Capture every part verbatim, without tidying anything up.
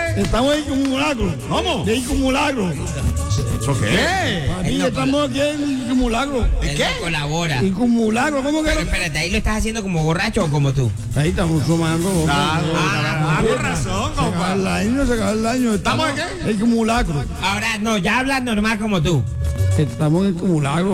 Estamos en Cumulacro. ¿Cómo? En Cumulacro. ¿Eso qué? Papi, estamos aquí en Cumulacro. Él qué? no colabora. En Cumulacro, ¿cómo que Pero no? espérate, ¿ahí lo estás haciendo como borracho o como tú? Ahí estamos sumando. Ah, Ah, ah, con razón, Se acaba el compadre. año, se acaba el año. ¿Estamos en qué? En Cumulacro. Ahora, no, ya hablas normal como tú. Estamos en Cumulacro,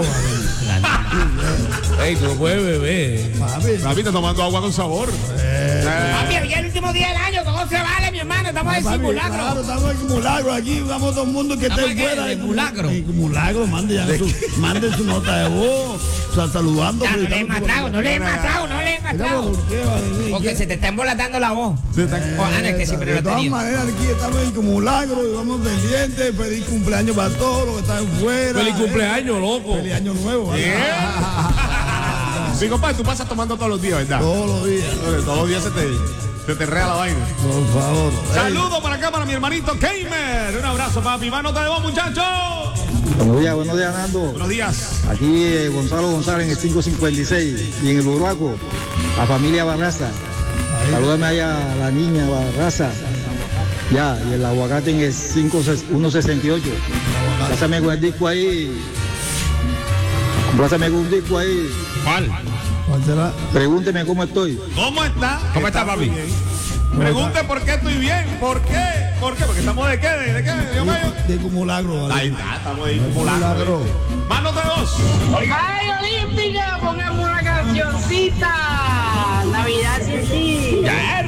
Ey, tú no puedes beber. papi. Papi, está tomando agua con sabor. Papi, hoy es el último día del año, ¿cómo se vale, mi hermano? Estamos en Papi, simulacro. claro, estamos en Cumulacro aquí, vamos todo el mundo que ¿Estamos esté en qué? fuera. ¿En Cumulacro? En Cumulacro, mande, ya su, mande su nota de voz, o sea, saludando. Ya, no le he felicitando por- matado, no le he matado, no le he Mira, matado. ¿por qué, vale? Porque se te está embolatando la voz. Sí, está- Oh, Ana, es que siempre lo De he todas tenido. maneras, aquí estamos en Cumulacro y vamos pendientes. Feliz cumpleaños para todos los que están fuera. Feliz eh. cumpleaños, loco. Feliz año nuevo. ¿vale? Sí, compadre, tú pasas tomando todos los días, ¿verdad? Todos los días. Todos los días se te, se te rea la vaina. Por favor. Saludos para acá, para mi hermanito Keimer. Un abrazo, papi. Más nota de voz, muchachos. Buenos días, buenos días, Nando. Buenos días. Aquí eh, Gonzalo González en el cinco cincuenta y seis y en el Uruaco, la familia Barraza. Salúdame allá a la niña Barraza. Ya, y el aguacate en el cinco uno sesenta y ocho. Complázame con el disco ahí. Complázame con un disco ahí. ¿Cuál? ¿Cuál será? Pregúnteme cómo estoy. ¿Cómo está? ¿Cómo está, papi? muy bien. Pregunte por qué estoy bien. ¿Por qué? ¿Por qué? Porque estamos de qué, de, de qué, Dios mío. De Cumulacro. ¿vale? Ahí está, estamos ahí. Cumulacro. Más nota de voz. ¡Ay, Olímpica! Pongamos una cancioncita. Navidad sin ti.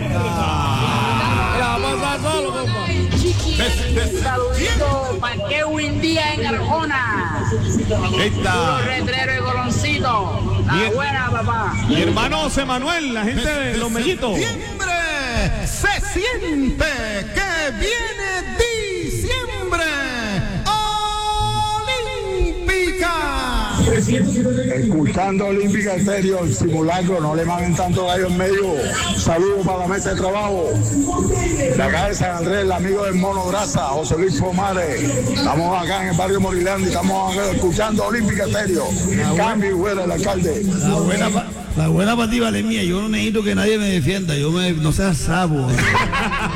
Vamos a pasar solo, compa. Un saludito para Kevin Díaz en Arjona. Ahí está. Retrero y Coloncito. La Bien. buena, papá. Mi hermano José Manuel, la gente de Los Mellitos. Diciembre se siente que viene diciembre olímpica. Escuchando Olímpica Estéreo, el simulacro, no le manden tanto gallo en medio. Saludos para la mesa de trabajo. De acá de San Andrés, el amigo del Mono Grasa, José Luis Pomares. Estamos acá en el barrio Morilandi, estamos acá escuchando Olímpica Estéreo. Cambio y fuera el alcalde. La buena, pa- la buena para ti, vale mía. Yo no necesito que nadie me defienda. Yo me, no seas sabo.